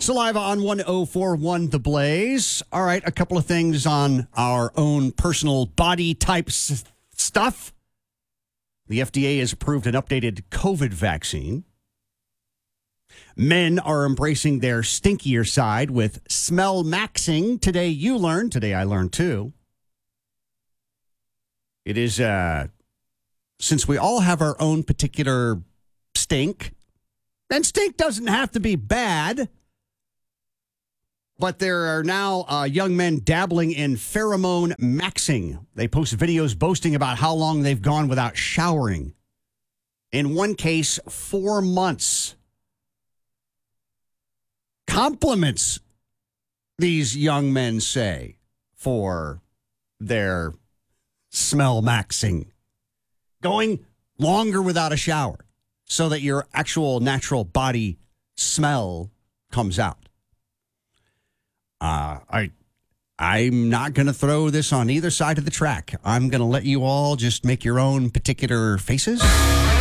Saliva on 1041 The Blaze. All right, a couple of things on our own personal body type stuff. The FDA has approved an updated COVID vaccine. Men are embracing their stinkier side with smell maxing. Today you learned, today I learned too. It is, since we all have our own particular stink, and stink doesn't have to be bad, but there are now young men dabbling in pheromone maxing. They post videos boasting about how long they've gone without showering. In one case, 4 months. Compliments, these young men say, for their smell maxing. Going longer without a shower so that your actual natural body smell comes out. I'm not going to throw this on either side of the track. I'm going to let you all just make your own particular faces.